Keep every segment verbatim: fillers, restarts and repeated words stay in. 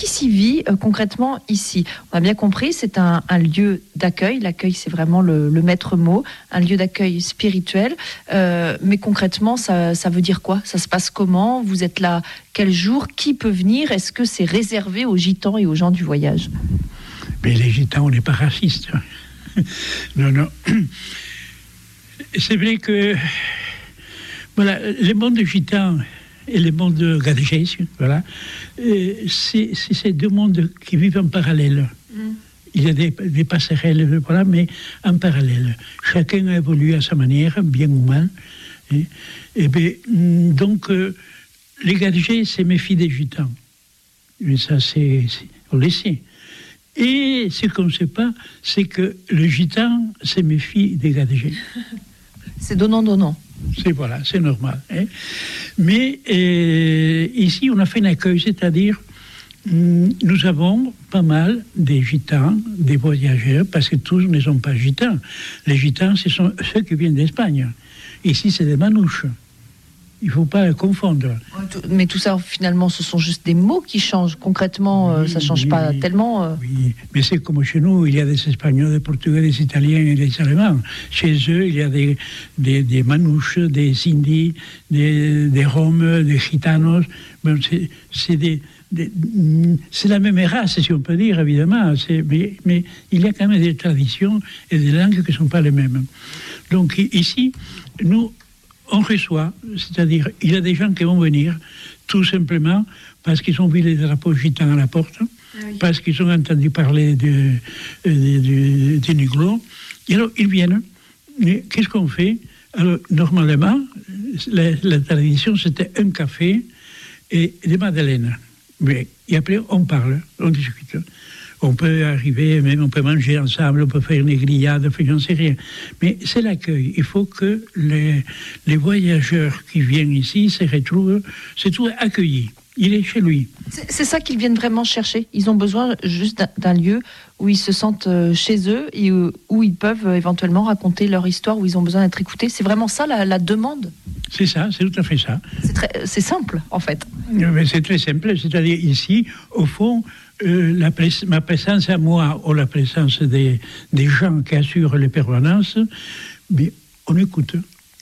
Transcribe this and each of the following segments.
qui s'y vit euh, concrètement ici? On a bien compris, c'est un, un lieu d'accueil. L'accueil, c'est vraiment le, le maître mot, un lieu d'accueil spirituel. Euh, mais concrètement, ça, ça veut dire quoi? Ça se passe comment? Vous êtes là quel jour? Qui peut venir? Est-ce que c'est réservé aux gitans et aux gens du voyage? Mais les gitans, on n'est pas racistes. Non, non. C'est vrai que voilà, le monde gitan et le monde gadgais, voilà, c'est, c'est ces deux mondes qui vivent en parallèle. Mm. Il y a des, des passerelles, voilà, mais en parallèle. Chacun a évolué à sa manière, bien ou mal. Et, et bien, donc, euh, les gadgets se méfient des gitans. Mais ça, c'est, c'est, on le sait. Et ce qu'on ne sait pas, c'est que le gitan se méfie des gadgets. C'est donnant-donnant. C'est voilà, c'est normal. Hein. Mais euh, ici, on a fait un accueil, c'est-à-dire, nous avons pas mal des gitans, des voyageurs, parce que tous ne sont pas gitans. Les gitans, ce sont ceux qui viennent d'Espagne. Ici, c'est des manouches. Il ne faut pas confondre. Mais tout ça, finalement, ce sont juste des mots qui changent. Concrètement, oui, ça ne change oui, pas tellement. Euh... Oui, mais c'est comme chez nous, il y a des Espagnols, des Portugais, des Italiens et des Allemands. Chez eux, il y a des, des, des manouches, des Indis, des, des Roms, des Gitanos. Bon, c'est, c'est, des, des, c'est la même race, si on peut dire, évidemment. C'est, mais, mais il y a quand même des traditions et des langues qui ne sont pas les mêmes. Donc ici, nous... on reçoit, c'est-à-dire, il y a des gens qui vont venir, tout simplement, parce qu'ils ont vu les drapeaux gitans à la porte, ah oui. Parce qu'ils ont entendu parler de, de, de, de Niglo. Et alors, ils viennent. Mais qu'est-ce qu'on fait? Alors, normalement, la, la tradition, c'était un café et des madeleines. Mais, et après, on parle, on discute. On peut arriver, même on peut manger ensemble, on peut faire une grillade, j'en sais rien. Mais c'est l'accueil. Il faut que les, les voyageurs qui viennent ici se retrouvent, se trouvent accueillis. Il est chez lui. C'est, c'est ça qu'ils viennent vraiment chercher. Ils ont besoin juste d'un, d'un lieu où ils se sentent chez eux et où, où ils peuvent éventuellement raconter leur histoire, où ils ont besoin d'être écoutés. C'est vraiment ça la, la demande? C'est ça, c'est tout à fait ça. C'est, très, c'est simple, en fait. Mais c'est très simple. C'est-à-dire ici, au fond, Euh, la pres- ma présence à moi ou la présence des, des gens qui assurent les permanences, mais on écoute.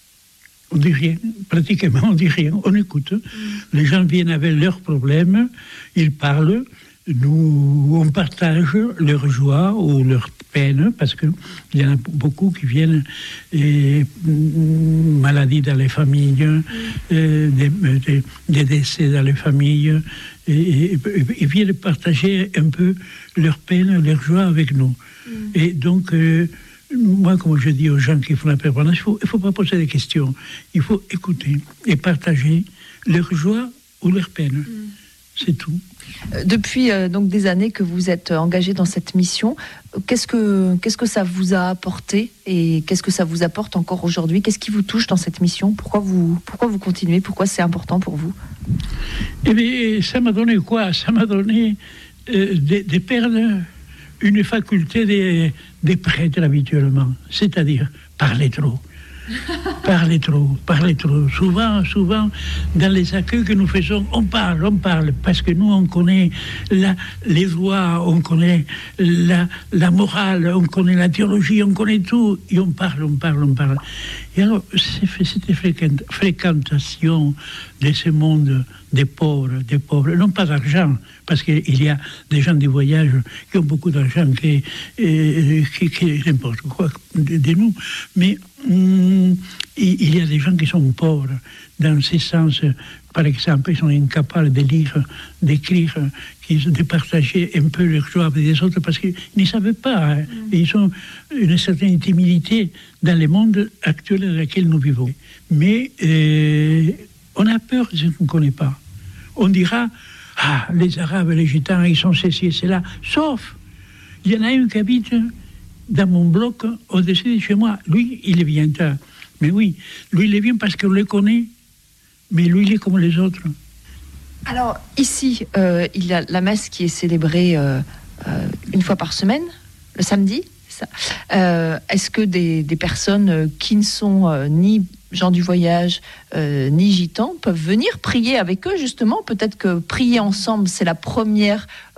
On dit rien, pratiquement on dit rien, on écoute. Mm. Les gens viennent avec leurs problèmes, ils parlent, nous on partage leur joie ou leur peine, parce qu'il y en a beaucoup qui viennent et, mm, maladies dans les familles, mm. euh, des, des, des décès dans les familles. Et, et, et viennent partager un peu leur peine, leur joie avec nous. Mm. Et donc, euh, moi, comme je dis aux gens qui font la permanence, il ne faut, faut pas poser des questions. Il faut écouter et partager leur joie ou leur peine. Mm. C'est tout. Depuis euh, donc des années que vous êtes engagé dans cette mission, qu'est-ce que, qu'est-ce que ça vous a apporté et qu'est-ce que ça vous apporte encore aujourd'hui? Qu'est-ce qui vous touche dans cette mission? Pourquoi vous, pourquoi vous continuez? Pourquoi c'est important pour vous? Eh bien, ça m'a donné quoi? Ça m'a donné euh, de, de perdre une faculté des, des prêtres habituellement, c'est-à-dire parler trop. Parlez trop, parlez trop. Souvent, souvent, dans les accueils que nous faisons, on parle, on parle, parce que nous, on connaît la, les lois, on connaît la, la morale, on connaît la théologie, on connaît tout, et on parle, on parle, on parle. Et alors, c'est, cette fréquentation de ce monde des pauvres, des pauvres, non pas d'argent, parce qu'il y a des gens du voyage qui ont beaucoup d'argent, qui, euh, qui, qui n'importe quoi de, de nous, mais hum, il y a des gens qui sont pauvres, dans ce sens, par exemple, ils sont incapables de lire, d'écrire, de partager un peu leur joie avec les autres, parce qu'ils ne savent pas. Hein. Mm. Ils ont une certaine timidité dans le monde actuel dans lequel nous vivons. Mais euh, on a peur de ce qu'on ne connaît pas. On dira, ah, les Arabes, les Gitans, ils sont ceci et cela. Sauf, il y en a un qui habite dans mon bloc, au-dessus de chez moi. Lui, il vient tard. Mais oui, lui, il vient parce qu'on le connaît. Mais lui, il est comme les autres. Alors, ici, euh, il y a la messe qui est célébrée euh, euh, une fois par semaine, le samedi. Ça. Euh, est-ce que des, des personnes qui ne sont euh, ni gens du voyage, euh, ni gitans, peuvent venir prier avec eux, justement. Peut-être que prier ensemble, c'est la première